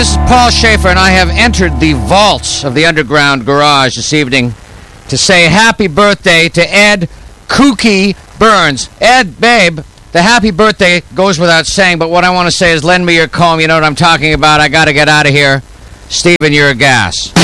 This is Paul Schaefer, and I have entered the vaults of the Underground Garage this evening to say happy birthday to Ed Kooky Burns. Ed, babe, the happy birthday goes without saying, but what I want to say is lend me your comb. You know what I'm talking about. I got to get out of here. Steven, you're a gas.